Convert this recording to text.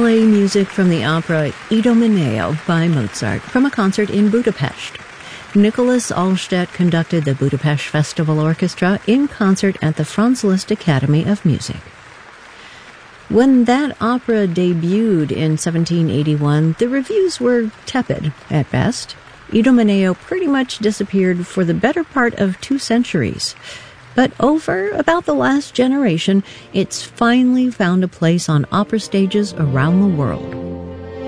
play music from the opera Idomeneo by Mozart from a concert in Budapest. Nicholas Allstedt conducted the Budapest Festival Orchestra in concert at the Franz Liszt Academy of Music. When that opera debuted in 1781, the reviews were tepid at best. Idomeneo pretty much disappeared for the better part of 2 centuries. But over about the last generation, it's finally found a place on opera stages around the world.